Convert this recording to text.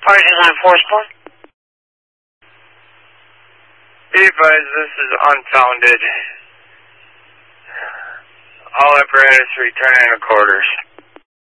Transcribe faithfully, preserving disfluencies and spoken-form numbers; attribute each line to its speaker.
Speaker 1: Parking lot enforcement.
Speaker 2: Be advised, this is unfounded. All apparatus returning to quarters.